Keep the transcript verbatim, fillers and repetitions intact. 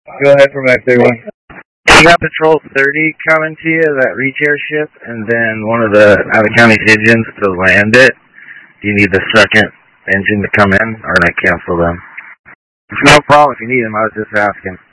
Go ahead from back there, one. You got Patrol thirty coming to you, that reach airship, and then one of the out-of-county engines to land it. Do you need the second engine to come in, or can I cancel them? It's no problem if you need them, I was just asking.